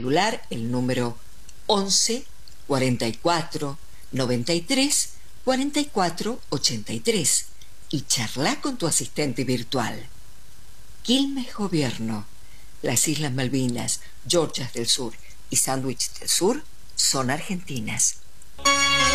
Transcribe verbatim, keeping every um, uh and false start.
celular el número once cuarenta y cuatro noventa y tres cuarenta y cuatro ochenta y tres y charla con tu asistente virtual. Quilmes Gobierno. Las Islas Malvinas, Georgias del Sur y Sandwich del Sur son argentinas.